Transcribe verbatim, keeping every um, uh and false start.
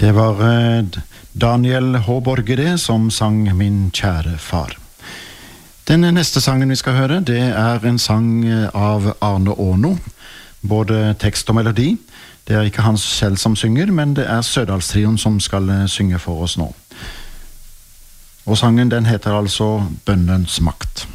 Det var Daniel H. Borgere som sang Min kjære far. Den neste sangen vi skal høre, det er en sang av Arne Åno, både tekst og melodi. Det er ikke han selv som synger, men det er Sødalstrioen som skal synge for oss nå. Og sangen den heter altså Bønnens makt.